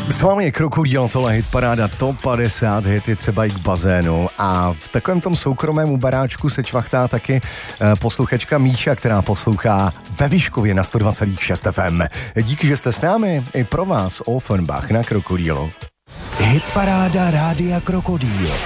S vámi je Krokodýl, tohle hitparáda Top 50, hity třeba i k bazénu. A v takovém tom soukromém baráčku se čvachtá taky posluchačka Míša, která poslouchá ve Vyškově na 102,6 FM. Díky, že jste s námi, i pro vás Offenbach na Krokodýlu. Hitparáda Rádia Krokodýl.